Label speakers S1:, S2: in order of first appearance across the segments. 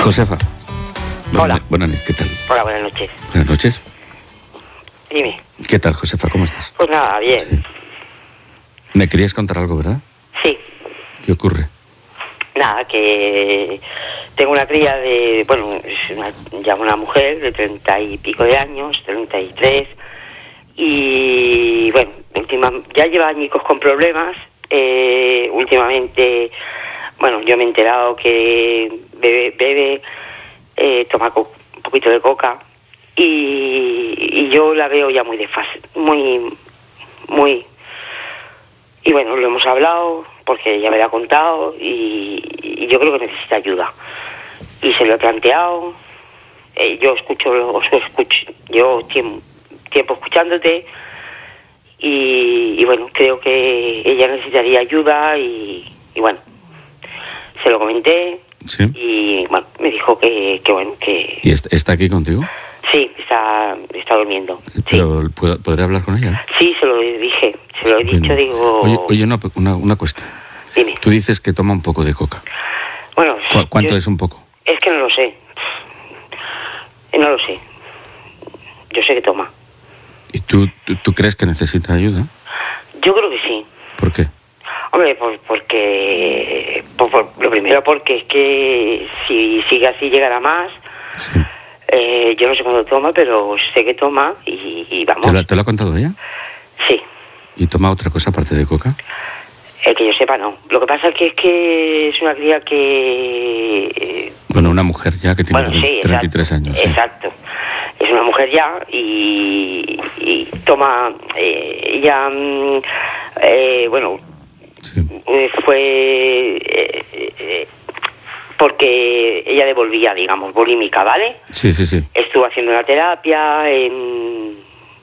S1: Josefa.
S2: Hola.
S1: Buenas noches, ¿qué tal?
S2: Hola, buenas noches.
S1: Buenas noches.
S2: Dime.
S1: ¿Qué tal, Josefa? ¿Cómo estás?
S2: Pues nada, bien.
S1: Sí. Me querías contar algo, ¿verdad?
S2: Sí.
S1: ¿Qué ocurre?
S2: Nada, que tengo una cría de, bueno, es ya una mujer de 30 y pico de años, 33, y bueno, ya lleva añicos con problemas. Últimamente, bueno, yo me he enterado que bebe toma un poquito de coca, y yo la veo ya muy desfase, muy, y bueno, lo hemos hablado porque ella me lo ha contado y yo creo que necesita ayuda y se lo he planteado. Yo llevo tiempo escuchándote y bueno, creo que ella necesitaría ayuda y bueno, se lo comenté.
S1: Sí.
S2: Y bueno, me dijo que bueno, que...
S1: ¿Y está aquí contigo?
S2: Sí, está durmiendo.
S1: Pero
S2: Sí.
S1: ¿podré hablar con ella?
S2: Sí, se lo dije, se lo he dicho, digo...
S1: Oye, una cuestión.
S2: Dime.
S1: Tú dices que toma un poco de coca.
S2: Bueno...
S1: ¿Cuánto es un poco?
S2: Es que no lo sé. No lo sé. Yo sé que toma.
S1: ¿Y tú crees que necesita ayuda?
S2: Yo creo que sí.
S1: ¿Por qué?
S2: Hombre, porque... lo primero porque es que si sigue así llegará más.
S1: Sí.
S2: Yo no sé cuándo toma, pero sé que toma y vamos.
S1: ¿Te lo ha contado ella?
S2: Sí.
S1: ¿Y toma otra cosa aparte de coca?
S2: Que yo sepa, no. Lo que pasa es que es una cría que...
S1: Bueno, una mujer ya que tiene 33 años. Sí.
S2: Exacto. Es una mujer ya y toma... ella... bueno...
S1: Sí.
S2: Fue... porque ella devolvía, digamos, bulímica, ¿vale?
S1: Sí.
S2: Estuvo haciendo una terapia en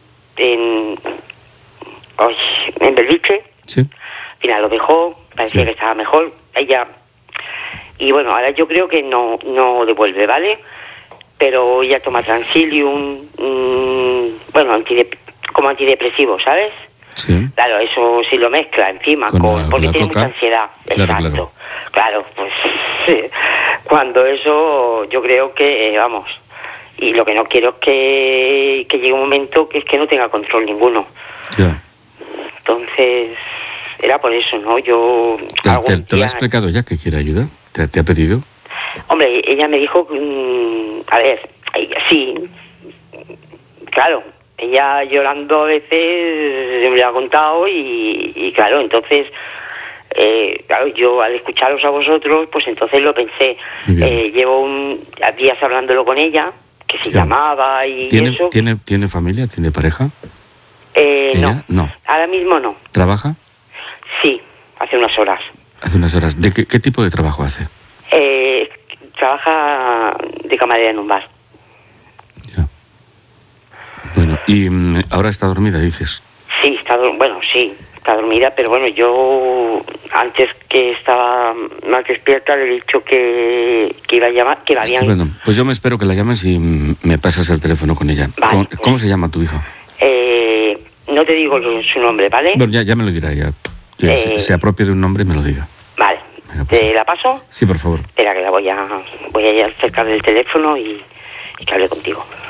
S2: Belviche.
S1: Sí.
S2: Al final lo dejó, parecía que estaba mejor. Ella... Y bueno, ahora yo creo que no devuelve, ¿vale? Pero ella toma Transilium, bueno, como antidepresivo, ¿sabes?
S1: Sí.
S2: Claro, eso sí lo mezcla encima, porque tiene mucha ansiedad.
S1: Claro.
S2: Claro, pues cuando eso yo creo que, vamos, y lo que no quiero es que llegue un momento que es que no tenga control ninguno.
S1: Ya.
S2: Entonces, era por eso, ¿no? Yo...
S1: ¿Te lo ha explicado ya que quiere ayuda? ¿Te ha pedido?
S2: Hombre, ella me dijo, a ver, sí, claro, ella llorando a veces me lo ha contado y claro, entonces, claro, yo al escucharos a vosotros, pues entonces lo pensé. Llevo días hablándolo con ella, que se llamaba y eso.
S1: ¿Tiene familia? ¿Tiene pareja?
S2: No. Ahora mismo no.
S1: ¿Trabaja?
S2: Sí, hace unas horas.
S1: Hace unas horas. ¿De qué tipo de trabajo hace?
S2: Trabaja de camarera en un bar.
S1: Ya. Bueno, y ahora está dormida, dices.
S2: Sí, está dormida, pero bueno, yo antes que estaba más despierta le he dicho que iba a llamar, que la habían...
S1: Bueno, pues yo me espero que la llames y me pasas el teléfono con ella.
S2: Vale.
S1: ¿Cómo se llama tu hija?
S2: No te digo su nombre, ¿vale?
S1: Bueno, ya me lo dirá ella. Que se apropie de un nombre y me lo diga.
S2: Vale.
S1: Venga, pues,
S2: ¿Te la paso?
S1: Sí, por favor.
S2: Espera, que la voy a ir cerca del teléfono y que hable contigo.